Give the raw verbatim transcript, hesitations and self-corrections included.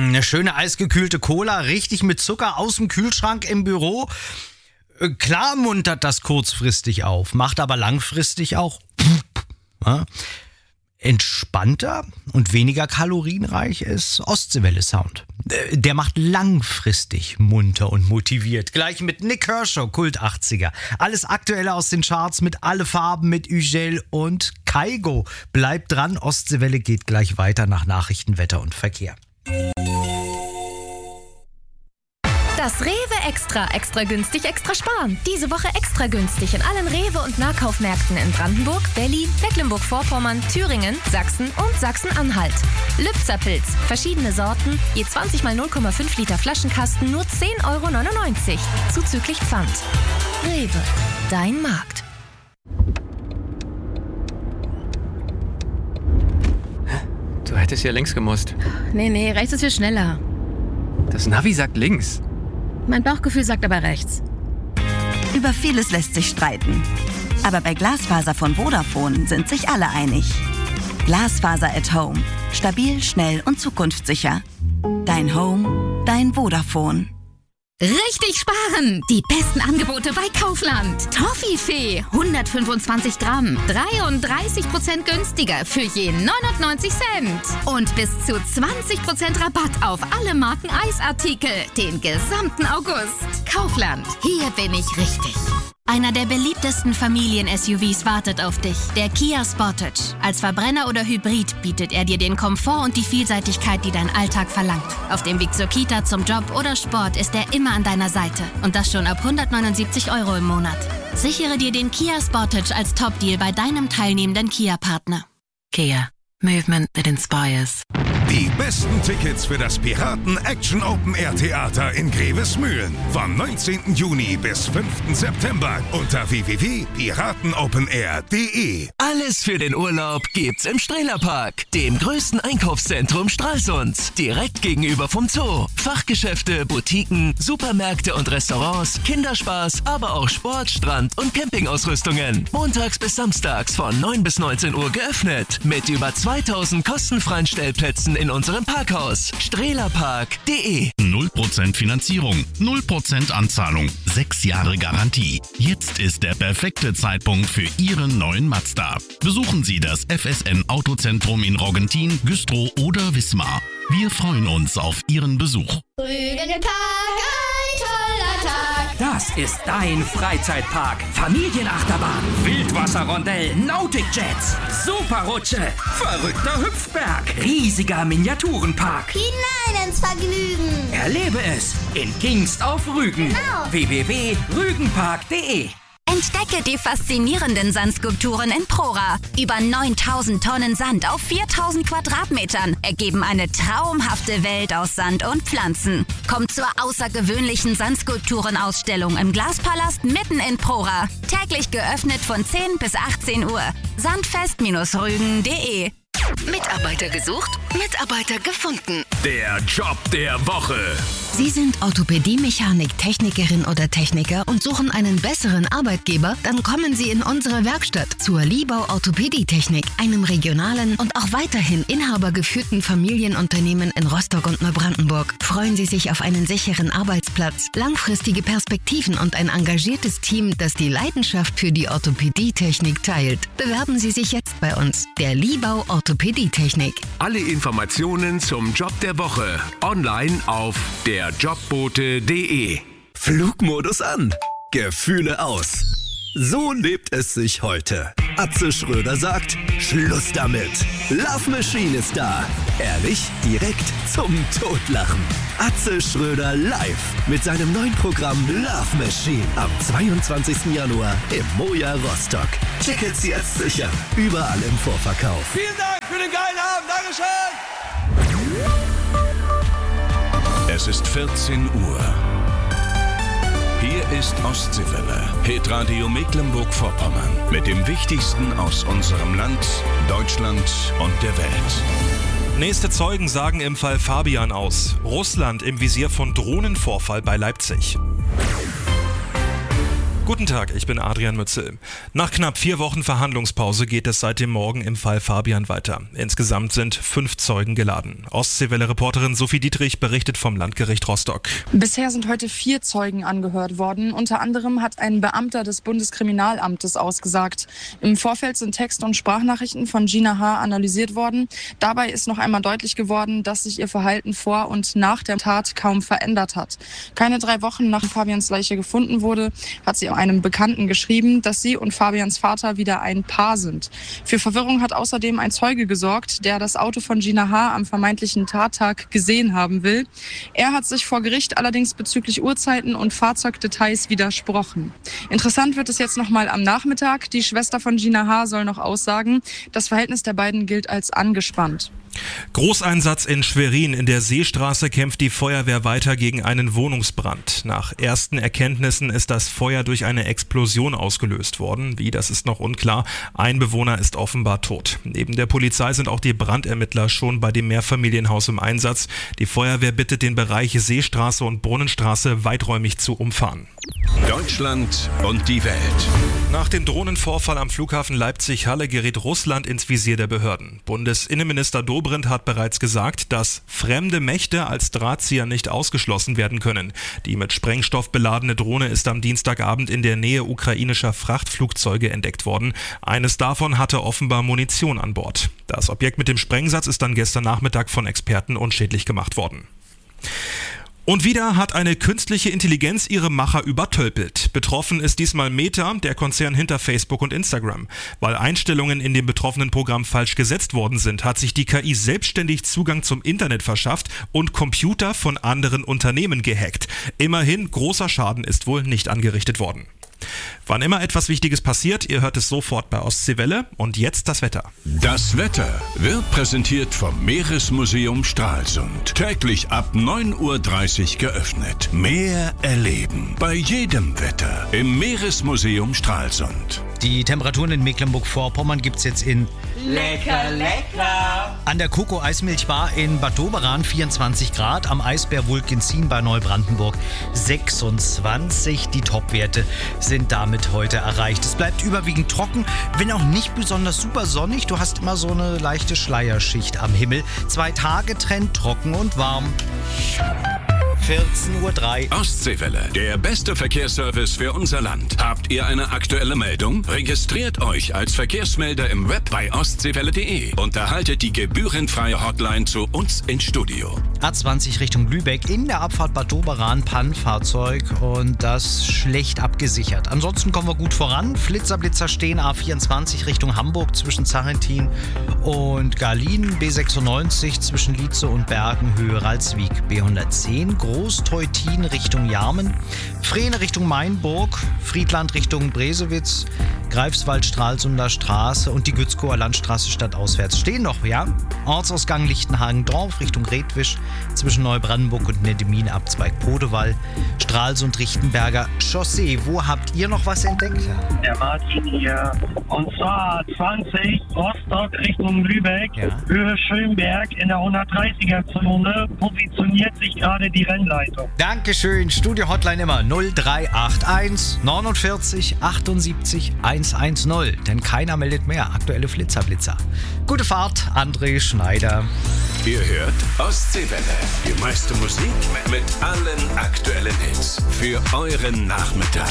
Eine schöne eisgekühlte Cola, richtig mit Zucker aus dem Kühlschrank im Büro. Klar muntert das kurzfristig auf, macht aber langfristig auch ja, entspannter und weniger kalorienreich ist Ostseewelle-Sound. Der macht langfristig munter und motiviert. Gleich mit Nick Kershaw, Kult achtziger. Alles Aktuelle aus den Charts mit Alle Farben, mit Ugel und Kaigo. Bleibt dran, Ostseewelle geht gleich weiter nach Nachrichten, Wetter und Verkehr. Das Rewe Extra. Extra günstig, extra sparen. Diese Woche extra günstig in allen Rewe- und Nahkaufmärkten in Brandenburg, Berlin, Mecklenburg-Vorpommern, Thüringen, Sachsen und Sachsen-Anhalt. Lübzer-Pilz. Verschiedene Sorten. Je zwanzig mal null Komma fünf Liter Flaschenkasten nur zehn Euro neunundneunzig. Zuzüglich Pfand. Rewe. Dein Markt. Du hättest ja links gemusst. Nee, nee, rechts ist viel schneller. Das Navi sagt links. Mein Bauchgefühl sagt aber rechts. Über vieles lässt sich streiten. Aber bei Glasfaser von Vodafone sind sich alle einig. Glasfaser at Home. Stabil, schnell und zukunftssicher. Dein Home, dein Vodafone. Richtig sparen! Die besten Angebote bei Kaufland. Toffifee, hundertfünfundzwanzig Gramm, dreiunddreißig Prozent günstiger für je neunundneunzig Cent. Und bis zu zwanzig Prozent Rabatt auf alle Marken Eisartikel, den gesamten August. Kaufland, hier bin ich richtig. Einer der beliebtesten Familien-S U Vs wartet auf dich, der Kia Sportage. Als Verbrenner oder Hybrid bietet er dir den Komfort und die Vielseitigkeit, die dein Alltag verlangt. Auf dem Weg zur Kita, zum Job oder Sport ist er immer an deiner Seite. Und das schon ab hundertneunundsiebzig Euro im Monat. Sichere dir den Kia Sportage als Top-Deal bei deinem teilnehmenden Kia-Partner. Kia. Movement that inspires. Die besten Tickets für das Piraten Action Open Air Theater in Grevesmühlen vom neunzehnten Juni bis fünften September unter w w w punkt piratenopenair punkt de. Alles für den Urlaub gibt's im Strehlerpark, dem größten Einkaufszentrum Stralsunds. Direkt gegenüber vom Zoo. Fachgeschäfte, Boutiquen, Supermärkte und Restaurants, Kinderspaß, aber auch Sport, Strand und Campingausrüstungen. Montags bis samstags von neun bis neunzehn Uhr geöffnet. Mit über zweitausend kostenfreien Stellplätzen in unserem Parkhaus. strehlerpark punkt de. null Prozent Finanzierung, null Prozent Anzahlung, sechs Jahre Garantie. Jetzt ist der perfekte Zeitpunkt für Ihren neuen Mazda. Besuchen Sie das F S N Autozentrum in Roggentin, Güstrow oder Wismar. Wir freuen uns auf Ihren Besuch. Rügenpark, ein toller Tag. Das ist dein Freizeitpark. Familienachterbahn, Wildwasserrondell, Nautic Jets, Superrutsche, verrückter Hüpfberg, riesiger Miniaturenpark. Hinein ins Vergnügen. Erlebe es in Kingst auf Rügen. Genau. w w w punkt rügenpark punkt de. Entdecke die faszinierenden Sandskulpturen in Prora. Über neuntausend Tonnen Sand auf viertausend Quadratmetern ergeben eine traumhafte Welt aus Sand und Pflanzen. Kommt zur außergewöhnlichen Sandskulpturenausstellung im Glaspalast mitten in Prora. Täglich geöffnet von zehn bis achtzehn Uhr. sandfest Rügen punkt de. Mitarbeiter gesucht, Mitarbeiter gefunden. Der Job der Woche. Sie sind Orthopädie-Mechanik, Technikerin oder Techniker und suchen einen besseren Arbeitgeber? Dann kommen Sie in unsere Werkstatt zur Liebau Orthopädie-Technik, einem regionalen und auch weiterhin inhabergeführten Familienunternehmen in Rostock und Neubrandenburg. Freuen Sie sich auf einen sicheren Arbeitsplatz, langfristige Perspektiven und ein engagiertes Team, das die Leidenschaft für die Orthopädie-Technik teilt. Bewerben Sie sich jetzt bei uns, der Liebau Orthopädie-Technik. Alle Informationen zum Job der Woche online auf der jobbote punkt de. Flugmodus an, Gefühle aus. So lebt es sich heute. Atze Schröder sagt, Schluss damit. Love Machine ist da. Ehrlich, direkt zum Totlachen. Atze Schröder live mit seinem neuen Programm Love Machine am zweiundzwanzigsten Januar im Moja Rostock. Tickets jetzt sichern. Überall im Vorverkauf. Vielen Dank für den geilen Abend. Dankeschön. Es ist vierzehn Uhr. Hier ist Ostseewelle, Hitradio Mecklenburg-Vorpommern. Mit dem Wichtigsten aus unserem Land, Deutschland und der Welt. Nächste Zeugen sagen im Fall Fabian aus. Russland im Visier von Drohnenvorfall bei Leipzig. Guten Tag, ich bin Adrian Mützel. Nach knapp vier Wochen Verhandlungspause geht es seit dem Morgen im Fall Fabian weiter. Insgesamt sind fünf Zeugen geladen. Ostseewelle-Reporterin Sophie Dietrich berichtet vom Landgericht Rostock. Bisher sind heute vier Zeugen angehört worden. Unter anderem hat ein Beamter des Bundeskriminalamtes ausgesagt. Im Vorfeld sind Text- und Sprachnachrichten von Gina H. analysiert worden. Dabei ist noch einmal deutlich geworden, dass sich ihr Verhalten vor und nach der Tat kaum verändert hat. Keine drei Wochen nach Fabians Leiche gefunden wurde, hat sie einem Bekannten geschrieben, dass sie und Fabians Vater wieder ein Paar sind. Für Verwirrung hat außerdem ein Zeuge gesorgt, der das Auto von Gina H. am vermeintlichen Tattag gesehen haben will. Er hat sich vor Gericht allerdings bezüglich Uhrzeiten und Fahrzeugdetails widersprochen. Interessant wird es jetzt nochmal am Nachmittag. Die Schwester von Gina H. soll noch aussagen. Das Verhältnis der beiden gilt als angespannt. Großeinsatz in Schwerin. In der Seestraße kämpft die Feuerwehr weiter gegen einen Wohnungsbrand. Nach ersten Erkenntnissen ist das Feuer durch eine Explosion ausgelöst worden. Wie, das ist noch unklar. Ein Bewohner ist offenbar tot. Neben der Polizei sind auch die Brandermittler schon bei dem Mehrfamilienhaus im Einsatz. Die Feuerwehr bittet den Bereich Seestraße und Brunnenstraße weiträumig zu umfahren. Deutschland und die Welt. Nach dem Drohnenvorfall am Flughafen Leipzig-Halle gerät Russland ins Visier der Behörden. Bundesinnenminister Dobrindt hat bereits gesagt, dass fremde Mächte als Drahtzieher nicht ausgeschlossen werden können. Die mit Sprengstoff beladene Drohne ist am Dienstagabend in der Nähe ukrainischer Frachtflugzeuge entdeckt worden. Eines davon hatte offenbar Munition an Bord. Das Objekt mit dem Sprengsatz ist dann gestern Nachmittag von Experten unschädlich gemacht worden. Und wieder hat eine künstliche Intelligenz ihre Macher übertölpelt. Betroffen ist diesmal Meta, der Konzern hinter Facebook und Instagram. Weil Einstellungen in dem betroffenen Programm falsch gesetzt worden sind, hat sich die K I selbstständig Zugang zum Internet verschafft und Computer von anderen Unternehmen gehackt. Immerhin, großer Schaden ist wohl nicht angerichtet worden. Wann immer etwas Wichtiges passiert, ihr hört es sofort bei Ostseewelle. Und jetzt das Wetter. Das Wetter wird präsentiert vom Meeresmuseum Stralsund. Täglich ab neun Uhr dreißig geöffnet. Meer erleben. Bei jedem Wetter im Meeresmuseum Stralsund. Die Temperaturen in Mecklenburg-Vorpommern gibt es jetzt in Lecker, lecker! an der Coco Eismilchbar in Bad Doberan vierundzwanzig Grad, am Eisbär Vulcansin bei Neubrandenburg sechsundzwanzig. Die Topwerte sind damit heute erreicht. Es bleibt überwiegend trocken, wenn auch nicht besonders super sonnig. Du hast immer so eine leichte Schleierschicht am Himmel. Zwei Tage Trend trocken und warm. vierzehn Uhr drei. Ostseewelle, der beste Verkehrsservice für unser Land. Habt ihr eine aktuelle Meldung? Registriert euch als Verkehrsmelder im Web bei ostseewelle punkt de und erhaltet die gebührenfreie Hotline zu uns ins Studio. A zwanzig Richtung Lübeck, in der Abfahrt Bad Doberan, Pannenfahrzeug und das schlecht abgesichert. Ansonsten kommen wir gut voran. Flitzer-Blitzer stehen A vierundzwanzig Richtung Hamburg zwischen Zarentin und Garlin, B sechsundneunzig zwischen Lietze und Bergen, Höhe Ralswiek, B hundertzehn, Großteutin Richtung Jarmen, Frehne Richtung Mainburg, Friedland Richtung Bresewitz, Greifswald Stralsunder Straße und die Gützkower Landstraße stadtauswärts stehen noch, ja? Ortsausgang Lichtenhagen-Dorf Richtung Redwisch zwischen Neubrandenburg und Neddemin Abzweig Podewall, Stralsund Richtenberger Chaussee. Wo habt ihr noch was entdeckt? Der Martin hier. Und zwar zwanzig Rostock Richtung Lübeck, ja. Höhe Schönberg in der hundertdreißiger Zone positioniert sich gerade die Rennleitung. Dankeschön. Studio Hotline immer null drei acht eins neunundvierzig achtundsiebzig hundertzehn. Denn keiner meldet mehr. Aktuelle Flitzerblitzer. Gute Fahrt, André Schneider. Ihr hört Ostseewelle. Die meiste Musik mit allen aktuellen Hits für euren Nachmittag.